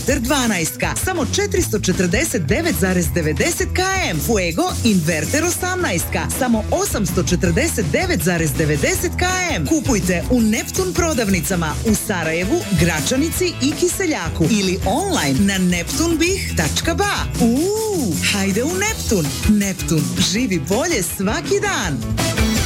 Inverter 12, samo 449,90 km. Fuego Inverter 18, samo 849,90 km. Kupujte u Neptun prodavnicama u Sarajevu, Gračanici i Kiseljaku ili online na neptunbih.ba. Hajde u Neptun. Neptun, živi bolje svaki dan.